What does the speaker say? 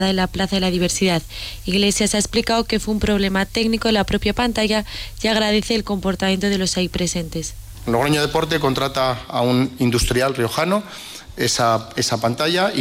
de la Plaza de la Diversidad. Iglesias ha explicado que fue un problema técnico de la propia pantalla y agradece el comportamiento de los ahí presentes. Logroño Deporte contrata a un industrial riojano esa pantalla y